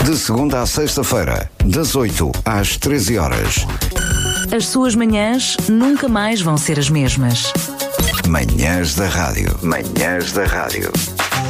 De segunda à sexta-feira, das 8 às 13 horas. As suas manhãs nunca mais vão ser as mesmas. Manhãs da Rádio. Manhãs da Rádio.